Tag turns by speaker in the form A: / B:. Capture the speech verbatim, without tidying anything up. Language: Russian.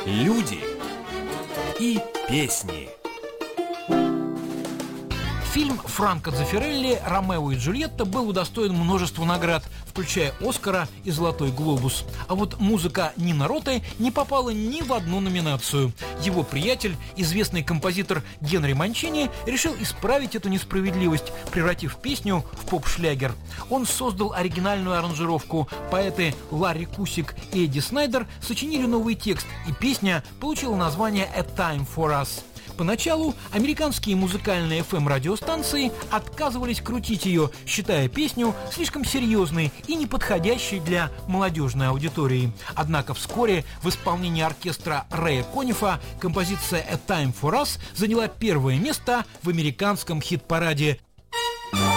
A: Люди и песни.
B: Фильм Франко Дзеффирелли «Ромео и Джульетта» был удостоен множества наград, включая «Оскара» и «Золотой глобус». А вот музыка Нино Роты не попала ни в одну номинацию. Его приятель, известный композитор Генри Манчини, решил исправить эту несправедливость, превратив песню в поп-шлягер. Он создал оригинальную аранжировку. Поэты Ларри Кусик и Эдди Снайдер сочинили новый текст, и песня получила название «A Time for Us». Поначалу американские музыкальные эф эм-радиостанции отказывались крутить ее, считая песню слишком серьезной и неподходящей для молодежной аудитории. Однако вскоре в исполнении оркестра Рэя Коннифа композиция «A Time for Us» заняла первое место в американском хит-параде.